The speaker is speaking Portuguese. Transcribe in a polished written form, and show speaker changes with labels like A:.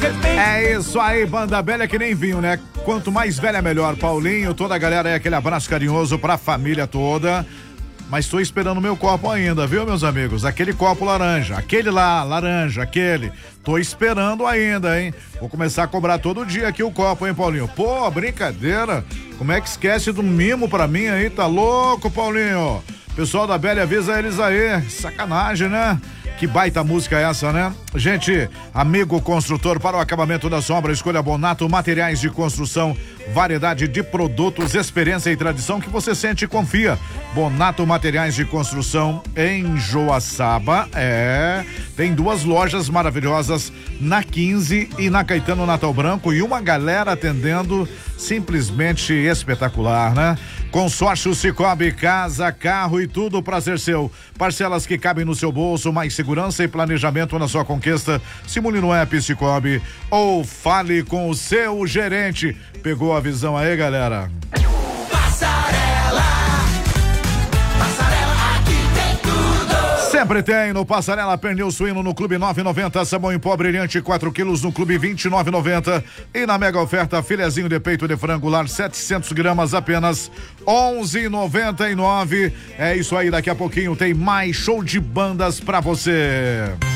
A: É isso aí, banda velha que nem vinho, né? Quanto mais velha, melhor. Paulinho, toda a galera aí, aquele abraço carinhoso pra família toda. Mas tô esperando meu copo ainda, viu, meus amigos? Aquele copo laranja, aquele lá, laranja, aquele. Tô esperando ainda, hein? Vou começar a cobrar todo dia aqui o copo, hein, Paulinho? Pô, brincadeira. Como é que esquece do mimo pra mim aí? Tá louco, Paulinho? Pessoal da Bela, avisa eles aí. Sacanagem, né? Que baita música é essa, né? Gente, amigo construtor, para o acabamento da sua obra, escolha Bonato Materiais de Construção, variedade de produtos, experiência e tradição que você sente e confia. Bonato Materiais de Construção em Joaçaba, tem duas lojas maravilhosas, na 15 e na Caetano Natal Branco, e uma galera atendendo simplesmente espetacular, né? Consórcio Cicobi, casa, carro e tudo pra ser seu. Parcelas que cabem no seu bolso, mais segurança e planejamento na sua conquista. Simule no app Cicobi ou fale com o seu gerente. Pegou a visão aí, galera? Sempre tem no Passarela pernil suíno no Clube 9,90, sabão em pó brilhante 4 quilos no Clube 29,90 e na mega oferta filezinho de peito de frango lar 700 gramas apenas 11,99. É isso aí, daqui a pouquinho tem mais show de bandas pra você.